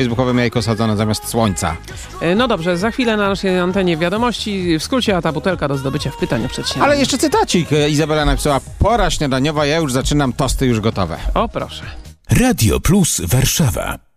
facebookowym jajko sadzone zamiast słońca. No dobrze, za chwilę na naszej antenie wiadomości. W skrócie, a ta butelka do zdobycia w pytaniu przed śniadaniem. Ale jeszcze cytacik. Izabela napisała: pora śniadaniowa, ja już zaczynam, tosty już gotowe. O proszę. Radio Plus Warszawa.